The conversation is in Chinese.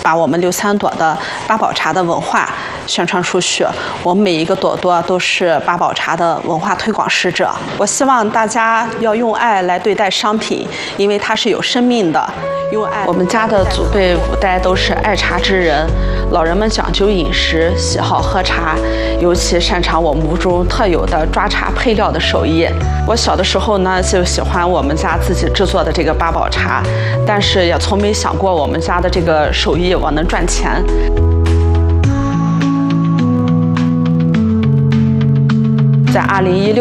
把我们刘三朵的八宝茶的文化宣传出去。我们每一个朵朵都是八宝茶的文化推广使者。我希望大家要用爱来对待商品，因为它是有生命的。用爱，我们家的祖辈5代都是爱茶之人，老人们讲究饮食，喜好喝茶，尤其擅长我们吴中特有的抓茶配料的手艺。我小的时候呢，就喜欢我们家自己制作的这个八宝茶，但是也从没想过我们家的这个手艺我能赚钱。在2016